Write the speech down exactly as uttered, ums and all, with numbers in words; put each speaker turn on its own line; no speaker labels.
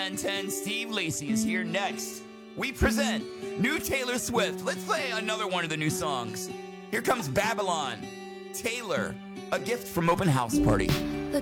ten ten, Steve Lacy is here next. We present new Taylor Swift. Let's play another one of the new songs. Here comes Babylon. Taylor, a gift from Open House Party.
The